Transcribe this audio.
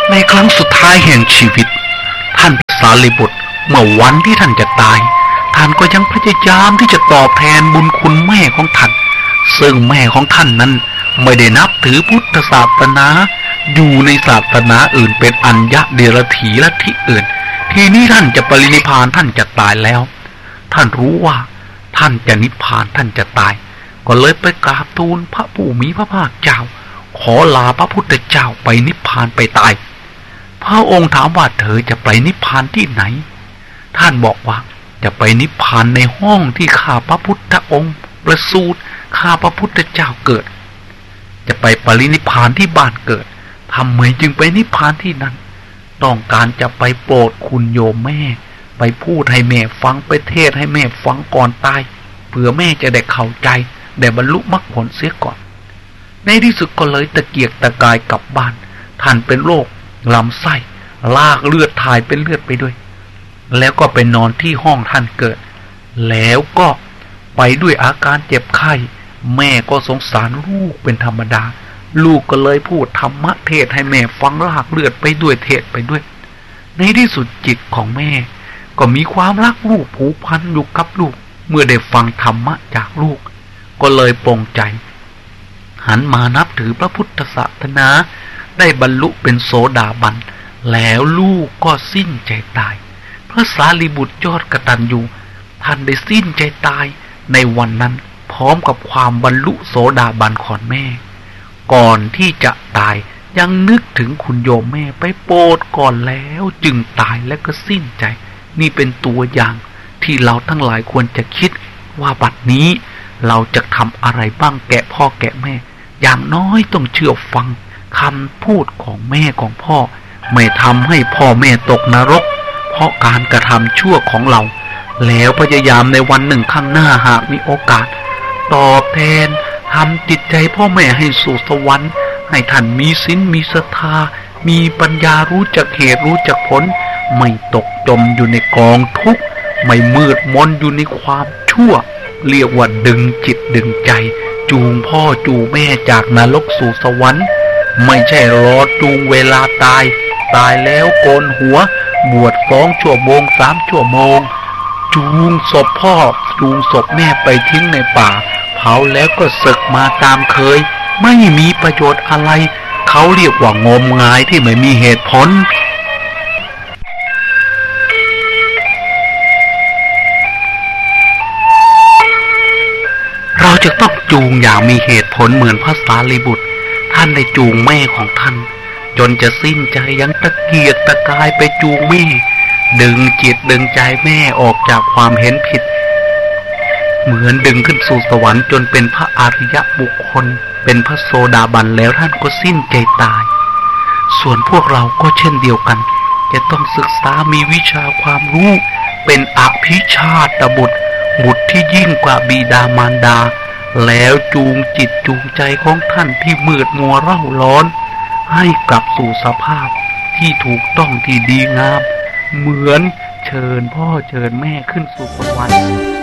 ในครั้งสุดท้ายแห่งชีวิตท่านสารีบุตรเมื่อวันที่ท่านจะตายท่านก็ยังพยายามที่จะตอบแทนบุญคุณแม่ของท่านซึ่งแม่ของท่านนั้นไม่ได้นับถือพุทธศาสนาอยู่ในศาสนาอื่นเป็นอัญญะเดรัจฉีลัทธิอื่นทีนี้ท่านจะปรินิพพานท่านจะตายแล้วท่านรู้ว่าท่านจะนิพพานท่านจะตายก็เลยไปกราบทูลพระผู้มีพระภาคเจ้าขอลาพระพุทธเจ้าไปนิพพานไปตายพระองค์ถามว่าเธอจะไปนิพพานที่ไหนท่านบอกว่าจะไปนิพพานในห้องที่ข้าพระพุทธองค์ประสูติข้าพระพุทธเจ้าเกิดจะไปปรินิพพานที่บ้านเกิดทำไมจึงไปนิพพานที่นั่นต้องการจะไปโปรดคุณโยมแม่ไปพูดให้แม่ฟังไปเทศให้แม่ฟังก่อนตายเผื่อแม่จะได้เข้าใจได้บรรลุมรรคผลเสียก่อนในที่สุดก็เลยตะเกียกตะกายกลับบ้านท่านเป็นโรคลำไส้ลากเลือดถ่ายเป็นเลือดไปด้วยแล้วก็ไปนอนที่ห้องท่านเกิดแล้วก็ไปด้วยอาการเจ็บไข้แม่ก็สงสารลูกเป็นธรรมดาลูกก็เลยพูดธรรมะเทศให้แม่ฟังลากเลือดไปด้วยเทศไปด้วยในที่สุดจิตของแม่ก็มีความรักลูกผูกพันอยู่กับลูกเมื่อได้ฟังธรรมะจากลูกก็เลยปลงใจหันมานับถือพระพุทธศาสนาได้บรรลุเป็นโสดาบันแล้วลูกก็สิ้นใจตายพระสารีบุตรยอดกตัญญูท่านได้สิ้นใจตายในวันนั้นพร้อมกับความบรรลุโสดาบันของแม่ก่อนที่จะตายยังนึกถึงคุณโยมแม่ไปโปรดก่อนแล้วจึงตายและก็สิ้นใจนี่เป็นตัวอย่างที่เราทั้งหลายควรจะคิดว่าบัดนี้เราจะทำอะไรบ้างแกะพ่อแกะแม่อย่างน้อยต้องเชื่อฟังคำพูดของแม่ของพ่อไม่ทำให้พ่อแม่ตกนรกเพราะการกระทำชั่วของเราแล้วพยายามในวันหนึ่งข้างหน้าหากมีโอกาสตอบแทนทำจิตใจพ่อแม่ให้สู่สวรรค์ให้ท่านมีศีลมีศรัทธามีปัญญารู้จักเหตุรู้จักผลไม่ตกจมอยู่ในกองทุกข์ไม่มืดมนอยู่ในความชั่วเรียกว่าดึงจิตดึงใจจูงพ่อจูงแม่จากนรกสู่สวรรค์ไม่ใช่รอจูงเวลาตายแล้วโกนหัวบวช2 ชั่วโมง3 ชั่วโมงจูงศพพ่อจูงศพแม่ไปทิ้งในป่าเผาแล้วก็สึกมาตามเคยไม่มีประโยชน์อะไรเขาเรียกว่างมงายที่ไม่มีเหตุผลเราจะต้องจูงอย่างมีเหตุผลเหมือนพระสารีบุตรท่านได้จูงแม่ของท่านจนจะสิ้นใจยังตะเกียกตะกายไปจูงแม่ดึงจิตดึงใจแม่ออกจากความเห็นผิดเหมือนดึงขึ้นสู่สวรรค์จนเป็นพระอริยบุคคลเป็นพระโสดาบันแล้วท่านก็สิ้นใจตายส่วนพวกเราก็เช่นเดียวกันจะต้องศึกษามีวิชาความรู้เป็นอภิชาตบุตรที่ยิ่งกว่าบิดามารดาแล้วจูงจิตจูงใจของท่านที่มืดมัวเร่าร้อนให้กลับสู่สภาพที่ถูกต้องที่ดีงามเหมือนเชิญพ่อเชิญแม่ขึ้นสู่สวรรค์